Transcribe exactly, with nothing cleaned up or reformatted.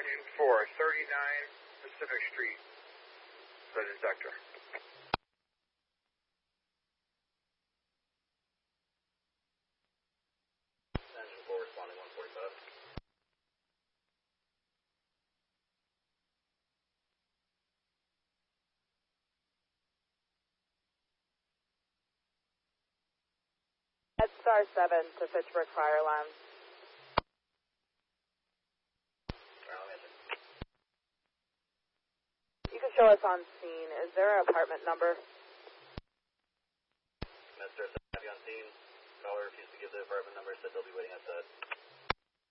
engine four, thirty-nine Pacific Street. Red Inductor. Engine four responding one forty-five. At Star seven to Fitchburg Fire Alarm. You can show us on scene. Is there an apartment number? Mister, have you on scene? Caller refused to give the apartment number, said they'll be waiting outside.